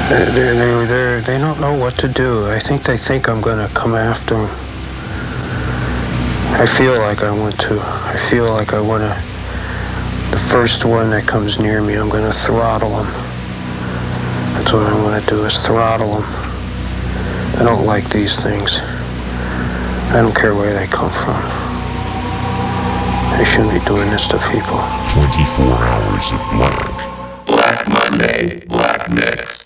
They don't know what to do. I think they think I'm going to come after them. I feel like I want to. I feel like I want to. The first one that comes near me, I'm going to throttle them. That's what I want to do, is throttle them. I don't like these things. I don't care where they come from. They shouldn't be doing this to people. 24 hours of black. Black Monday, Black Mix.